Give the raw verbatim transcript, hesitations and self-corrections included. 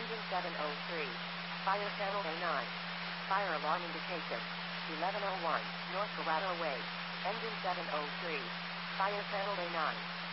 Engine seven oh three. Fire channel A nine. Fire alarm indication. eleven oh one, North Corrado Way. Engine seven oh three. Fire channel A nine.